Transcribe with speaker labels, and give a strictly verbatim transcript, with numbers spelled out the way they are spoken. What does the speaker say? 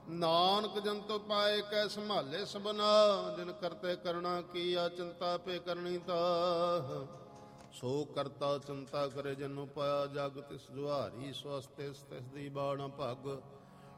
Speaker 1: ਨਾਨਕ ਜੰਤੁ ਪਾਏ ਕੈ ਸੰਭਾਲੇ ਸਭਨਾ, ਜਿਨ ਕਰਤੇ ਕਰਣਾ ਕੀਆ ਚਿੰਤਾ ਪੇ ਕਰਨੀ ਤਾਹ। ਸੋ ਕਰਤਾ ਚਿੰਤਾ ਕਰੇ ਜਨੁ ਪਾਇਆ ਜਗ, ਤਿਸ ਜੁਹਾਰੀ ਸਵਸਤੇ ਤਿਸ ਦੀ ਬਾਣਾ ਭਗ।